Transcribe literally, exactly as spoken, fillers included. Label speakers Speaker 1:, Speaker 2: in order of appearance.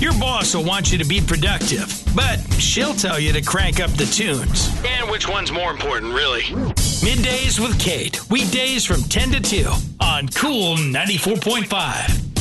Speaker 1: Your boss will want you to be productive, but she'll tell you to crank up the tunes. And which one's more important, really? Middays with Kate, weekdays from ten to two on Cool ninety-four point five.